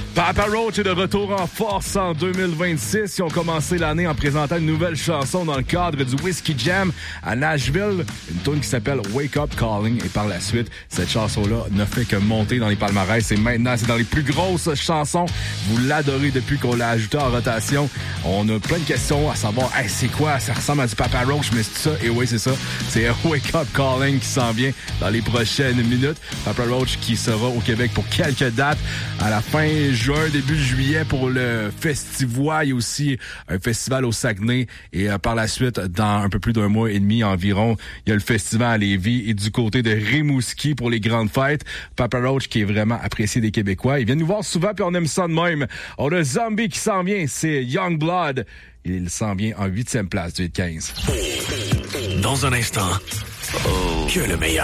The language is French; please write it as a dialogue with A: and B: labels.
A: Papa Roach est de retour en force en 2026. Ils ont commencé l'année en présentant une nouvelle chanson dans le cadre du Whiskey Jam à Nashville. Une tune qui s'appelle Wake Up Calling. Et par la suite, cette chanson-là ne fait que monter dans les palmarès. Et maintenant, c'est dans les plus grosses chansons. Vous l'adorez depuis qu'on l'a ajouté en rotation. On a plein de questions à savoir, hey, c'est quoi? Ça ressemble à du Papa Roach, mais c'est ça? Et oui, c'est ça. C'est Wake Up Calling qui s'en vient dans les prochaines minutes. Papa Roach qui sera au Québec pour quelques dates à la fin juin, début juillet pour le Festivois. Il y a aussi un festival au Saguenay et par la suite, dans un peu plus d'un mois et demi environ, il y a le festival à Lévis et du côté de Rimouski pour les grandes fêtes. Papa Roach qui est vraiment apprécié des Québécois. Il vient nous voir souvent puis on aime ça de même. On a Zombie qui s'en vient, c'est Youngblood. Il s'en vient en 8e place du 15.
B: Dans un instant, que le meilleur.